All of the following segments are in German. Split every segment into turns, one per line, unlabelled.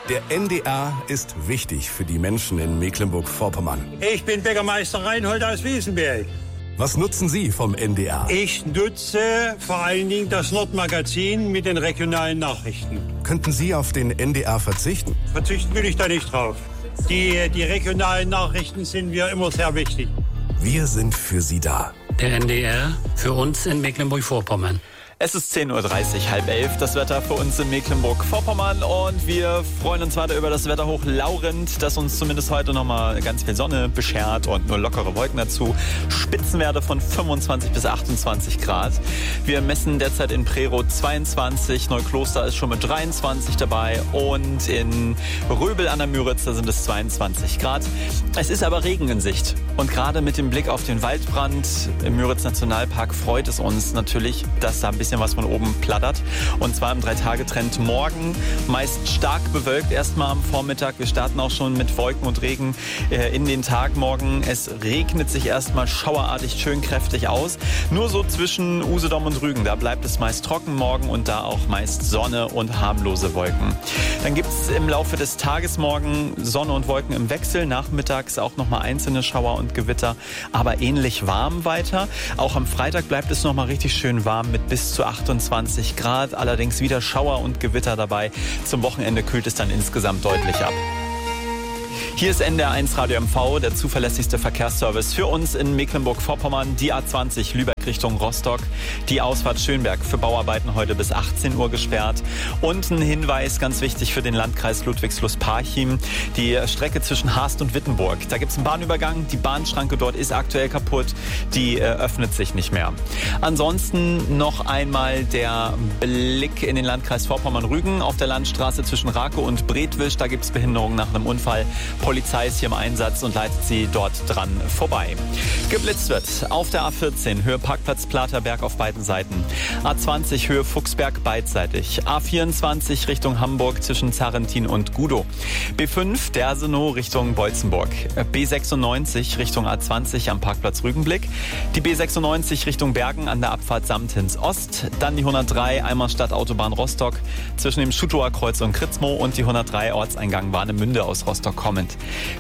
Der NDR ist wichtig für die Menschen in Mecklenburg-Vorpommern.
Ich bin Bäckermeister Reinhold aus Wiesenberg.
Was nutzen Sie vom NDR?
Ich nutze vor allen Dingen das Nordmagazin mit den regionalen Nachrichten.
Könnten Sie auf den NDR verzichten?
Verzichten will ich da nicht drauf. Die regionalen Nachrichten sind mir immer sehr wichtig.
Wir sind für Sie da.
Der NDR für uns in Mecklenburg-Vorpommern.
Es ist 10.30 Uhr, 10:30, das Wetter für uns in Mecklenburg-Vorpommern und wir freuen uns weiter über das Wetterhoch Laurent, das uns zumindest heute nochmal ganz viel Sonne beschert und nur lockere Wolken dazu. Spitzenwerte von 25 bis 28 Grad. Wir messen derzeit in Preroth 22, Neukloster ist schon mit 23 dabei und in Röbel an der Müritz, da sind es 22 Grad. Es ist aber Regen in Sicht und gerade mit dem Blick auf den Waldbrand im Müritz Nationalpark freut es uns natürlich, dass da ein bisschen was von oben plattert. Und zwar im 3-Tage-Trend morgen. Meist stark bewölkt erstmal am Vormittag. Wir starten auch schon mit Wolken und Regen in den Tag morgen. Es regnet sich erstmal schauerartig schön kräftig aus. Nur so zwischen Usedom und Rügen. Da bleibt es meist trocken morgen und da auch meist Sonne und harmlose Wolken. Dann gibt es im Laufe des Tages morgen Sonne und Wolken im Wechsel. Nachmittags auch nochmal einzelne Schauer und Gewitter. Aber ähnlich warm weiter. Auch am Freitag bleibt es nochmal richtig schön warm mit bis zu 28 Grad, allerdings wieder Schauer und Gewitter dabei. Zum Wochenende kühlt es dann insgesamt deutlich ab. Hier ist NDR1 Radio MV, der zuverlässigste Verkehrsservice für uns in Mecklenburg-Vorpommern. Die A20 Lübeck Richtung Rostock, die Ausfahrt Schönberg für Bauarbeiten heute bis 18 Uhr gesperrt. Und ein Hinweis, ganz wichtig für den Landkreis Ludwigslust-Parchim, die Strecke zwischen Haast und Wittenburg. Da gibt es einen Bahnübergang, die Bahnschranke dort ist aktuell kaputt, die öffnet sich nicht mehr. Ansonsten noch einmal der Blick in den Landkreis Vorpommern-Rügen auf der Landstraße zwischen Rakow und Bredwisch. Da gibt es Behinderungen nach einem Unfall. Polizei ist hier im Einsatz und leitet sie dort dran vorbei. Geblitzt wird auf der A14 Höhe Parkplatz Platerberg auf beiden Seiten. A20 Höhe Fuchsberg beidseitig. A24 Richtung Hamburg zwischen Zarrentin und Gudow. B5 Dersenow Richtung Bolzenburg. B96 Richtung A20 am Parkplatz Rügenblick. Die B96 Richtung Bergen an der Abfahrt Samtins Ost. Dann die 103 Eimerstadt Autobahn Rostock zwischen dem Schutower Kreuz und Kritzmow und die 103 Ortseingang Warnemünde aus Rostock kommend.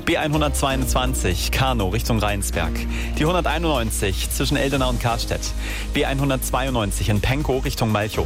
B122 Kanow Richtung Rheinsberg. Die 191 zwischen Eldena und Karstedt. B192 in Pankow Richtung Malchow.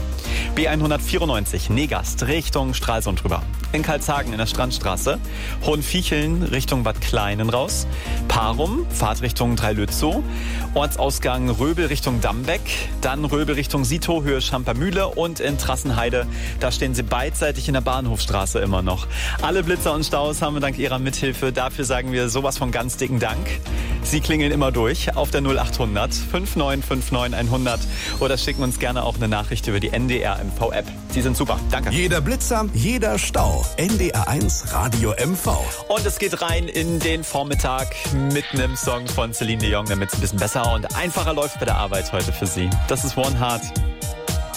B194 Negast Richtung Stralsund rüber. In Karlshagen in der Strandstraße. Hohenviecheln Richtung Bad Kleinen raus. Parum, Fahrtrichtung Dreilützow. Ortsausgang Röbel Richtung Dambeck. Dann Röbel Richtung Sito, Höhe Schampermühle. Und in Trassenheide, da stehen sie beidseitig in der Bahnhofstraße immer noch. Alle Blitzer und Staus haben wir dank Ihrer Mithilfe. Dafür sagen wir sowas von ganz dicken Dank. Sie klingeln immer durch auf der 0800 5959 100 oder schicken uns gerne auch eine Nachricht über die NDR MV App. Sie sind super. Danke.
Jeder Blitzer, jeder Stau. NDR1 Radio MV.
Und es geht rein in den Vormittag mit einem Song von Celine Dion, damit es ein bisschen besser und einfacher läuft bei der Arbeit heute für Sie. Das ist One Heart.